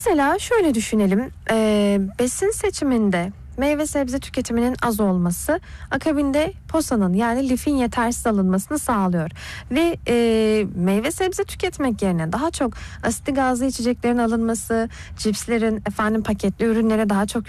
Mesela şöyle düşünelim, besin seçiminde meyve sebze tüketiminin az olması akabinde posanın yani lifin yetersiz alınmasını sağlıyor. Ve meyve sebze tüketmek yerine daha çok asitli gazlı içeceklerin alınması, cipslerin paketli ürünlere daha çok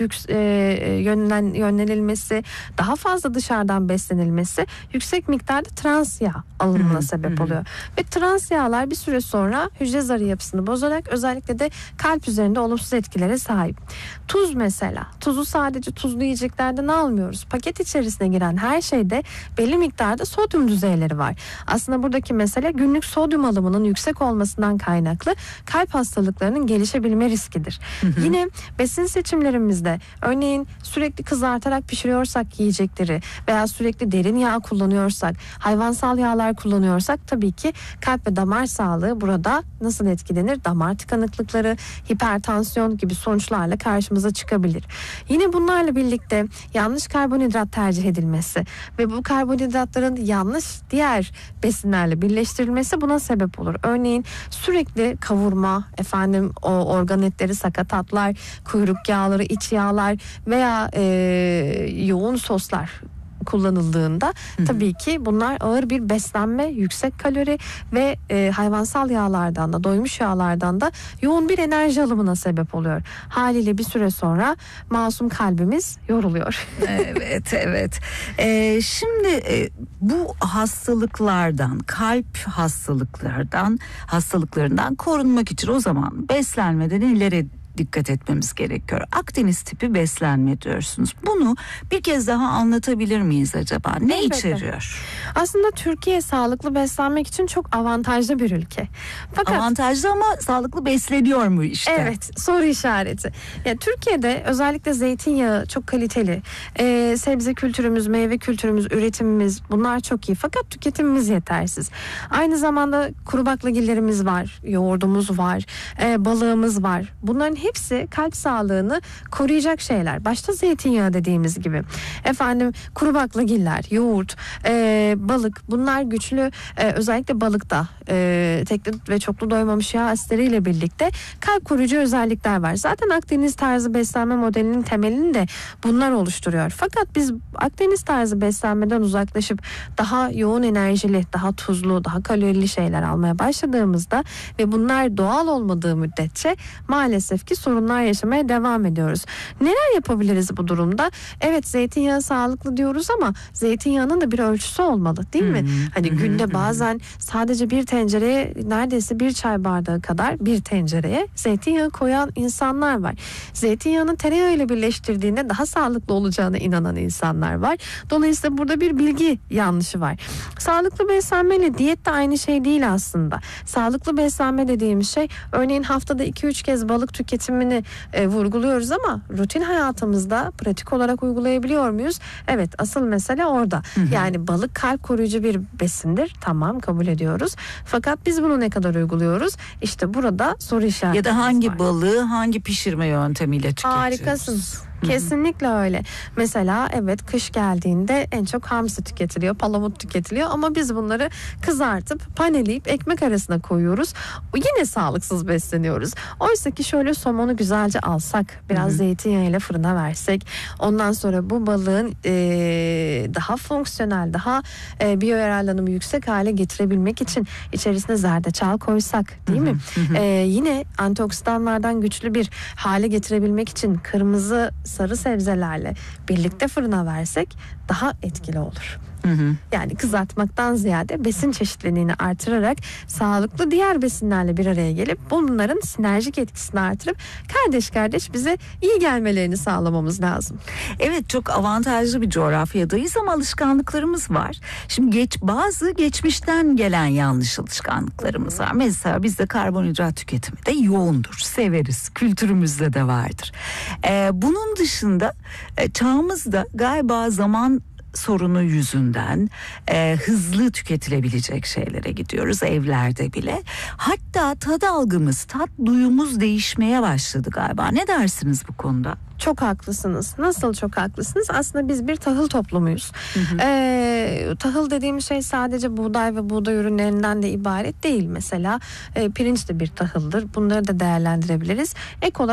yönlenilmesi, daha fazla dışarıdan beslenilmesi yüksek miktarda trans yağ alınımına sebep oluyor. Ve trans yağlar bir süre sonra hücre zarı yapısını bozarak özellikle de kalp üzerinde olumsuz etkilere sahip. Tuz mesela. Tuzu sadece tuzlu yiyeceklerden almıyoruz. Paket içerisine giren her şeyde belli miktarda sodyum düzeyleri var. Aslında buradaki mesele günlük sodyum alımının yüksek olmasından kaynaklı kalp hastalıklarının gelişebilme riskidir. Yine besin seçimlerimizde örneğin sürekli kızartarak pişiriyorsak yiyecekleri veya sürekli derin yağ kullanıyorsak, hayvansal yağlar kullanıyorsak tabii ki kalp ve damar sağlığı burada nasıl etkilenir? Damar tıkanıklıkları, hipertansiyon gibi sonuçlarla karşımıza çıkabilir. Yine bunlarla birlikte yanlış karbonhidrat tercih edilmesi ve bu karbonhidratların yanlış diğer besinlerle birleştirilmesi buna sebep olur. Örneğin sürekli kavurma, o organ etleri, sakatatlar, kuyruk yağları, iç yağlar veya yoğun soslar kullanıldığında tabii ki bunlar ağır bir beslenme, yüksek kalori ve hayvansal yağlardan da, doymuş yağlardan da yoğun bir enerji alımına sebep oluyor. Haliyle bir süre sonra masum kalbimiz yoruluyor. Evet. Şimdi bu hastalıklardan, kalp hastalıklarından korunmak için o zaman beslenmede nelere dikkat etmemiz gerekiyor? Akdeniz tipi beslenme diyorsunuz. Bunu bir kez daha anlatabilir miyiz acaba? Ne Elbette. içeriyor? Aslında Türkiye sağlıklı beslenmek için çok avantajlı bir ülke. Fakat avantajlı ama sağlıklı besleniyor mu işte? Evet, soru işareti. Yani Türkiye'de özellikle zeytinyağı çok kaliteli. Sebze kültürümüz, meyve kültürümüz, üretimimiz bunlar çok iyi. Fakat tüketimimiz yetersiz. Aynı zamanda kuru baklagillerimiz var, yoğurdumuz var, balığımız var. Bunların hepsi kalp sağlığını koruyacak şeyler. Başta zeytinyağı dediğimiz gibi. Kuru baklagiller, yoğurt, balık bunlar güçlü, özellikle balıkta tekli ve çoklu doymamış yağ asitleriyle birlikte kalp koruyucu özellikler var. Zaten Akdeniz tarzı beslenme modelinin temelini de bunlar oluşturuyor. Fakat biz Akdeniz tarzı beslenmeden uzaklaşıp daha yoğun enerjili, daha tuzlu, daha kalorili şeyler almaya başladığımızda ve bunlar doğal olmadığı müddetçe maalesef ki sorunlar yaşamaya devam ediyoruz. Neler yapabiliriz bu durumda? Evet, zeytinyağı sağlıklı diyoruz ama zeytinyağının da bir ölçüsü olmalı, değil mi? Günde bazen sadece bir tencereye, neredeyse bir çay bardağı kadar bir tencereye zeytinyağı koyan insanlar var. Zeytinyağını tereyağı ile birleştirdiğinde daha sağlıklı olacağına inanan insanlar var. Dolayısıyla burada bir bilgi yanlışı var. Sağlıklı beslenme ile diyet de aynı şey değil aslında. Sağlıklı beslenme dediğimiz şey örneğin haftada 2-3 kez balık tüketimini vurguluyoruz ama rutin hayatımızda pratik olarak uygulayabiliyor muyuz? Evet, asıl mesele orada. Yani balık kalp koruyucu bir besindir. Tamam, kabul ediyoruz. Fakat biz bunu ne kadar uyguluyoruz? İşte burada soru işareti. Ya da hangi balığı hangi pişirme yöntemiyle tüketiyoruz? Harikasın. Kesinlikle öyle. Mesela evet, kış geldiğinde en çok hamsi tüketiliyor, palamut tüketiliyor ama biz bunları kızartıp paneleyip ekmek arasına koyuyoruz. Yine sağlıksız besleniyoruz. Oysa ki şöyle somonu güzelce alsak, biraz zeytinyağıyla fırına versek, ondan sonra bu balığın daha fonksiyonel, daha biyoyararlanımı yüksek hale getirebilmek için içerisine zerdeçal koysak, değil mi? Yine antioksidanlardan güçlü bir hale getirebilmek için kırmızı sarı sebzelerle birlikte fırına versek daha etkili olur. Yani kızartmaktan ziyade besin çeşitliliğini artırarak sağlıklı diğer besinlerle bir araya gelip bunların sinerjik etkisini artırıp kardeş bize iyi gelmelerini sağlamamız lazım. Evet, çok avantajlı bir coğrafyadayız ama alışkanlıklarımız var. Şimdi bazı geçmişten gelen yanlış alışkanlıklarımız var. Mesela bizde karbonhidrat tüketimi de yoğundur. Severiz. Kültürümüzde de vardır. Bunun dışında çağımızda galiba zaman sorunu yüzünden hızlı tüketilebilecek şeylere gidiyoruz, evlerde bile. Hatta tat algımız, tat duyumuz değişmeye başladı galiba. Ne dersiniz bu konuda? Çok haklısınız. Nasıl çok haklısınız? Aslında biz bir tahıl toplumuyuz. Tahıl dediğimiz şey sadece buğday ve buğday ürünlerinden de ibaret değil. Mesela pirinç de bir tahıldır. Bunları da değerlendirebiliriz. Ek olarak